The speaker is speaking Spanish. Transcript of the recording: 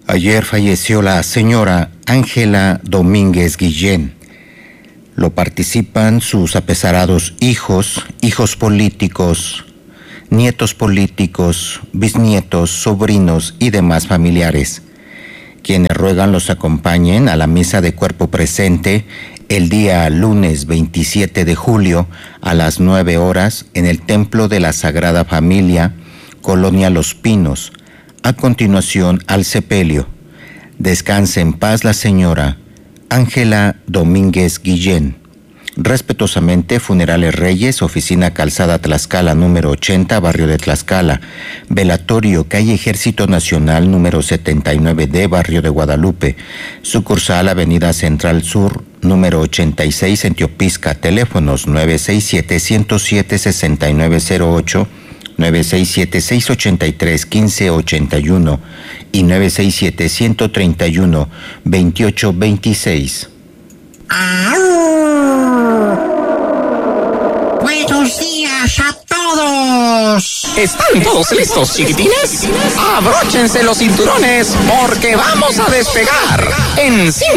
Ayer falleció la señora Ángela Domínguez Guillén. Lo participan sus apesarados hijos, hijos políticos, nietos políticos, bisnietos, sobrinos y demás familiares, quienes ruegan los acompañen a la misa de cuerpo presente el día lunes 27 de julio a las 9 horas en el Templo de la Sagrada Familia, Colonia Los Pinos. A continuación, al sepelio. Descanse en paz la señora Ángela Domínguez Guillén. Respetuosamente, Funerales Reyes, Oficina Calzada Tlaxcala, número 80, Barrio de Tlaxcala. Velatorio, Calle Ejército Nacional, número 79D, Barrio de Guadalupe. Sucursal, Avenida Central Sur, número 86, en Teopisca. Teléfonos 967-107-6908, 967-683-1581 y 967-131-2826. Buenos días a todos. ¿Están todos listos, chiquitines? Abróchense los cinturones porque vamos a despegar en 5,